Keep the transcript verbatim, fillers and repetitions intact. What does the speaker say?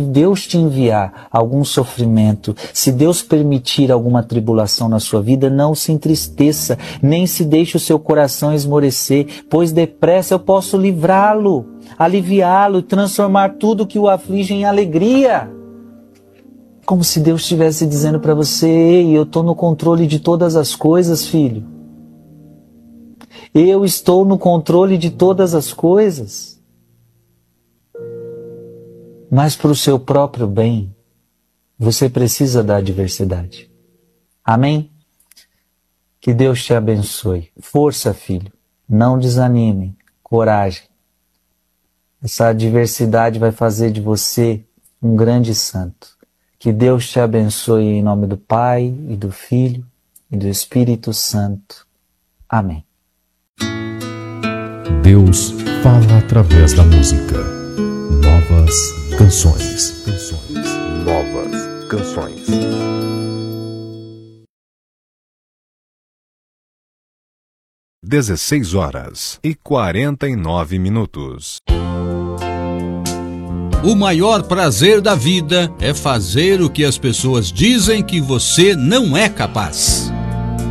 Deus te enviar algum sofrimento, se Deus permitir alguma tribulação na sua vida, não se entristeça, nem se deixe o seu coração esmorecer, pois depressa eu posso livrá-lo, aliviá-lo, transformar tudo que o aflige em alegria. Como se Deus estivesse dizendo para você: ei, eu estou no controle de todas as coisas, filho. Eu estou no controle de todas as coisas. Mas para o seu próprio bem, você precisa da adversidade. Amém? Que Deus te abençoe. Força, filho. Não desanime. Coragem. Essa adversidade vai fazer de você um grande santo. Que Deus te abençoe em nome do Pai, e do Filho, e do Espírito Santo. Amém. Deus fala através da música. Novas canções. Novas canções. dezesseis horas e quarenta e nove minutos. O maior prazer da vida é fazer o que as pessoas dizem que você não é capaz.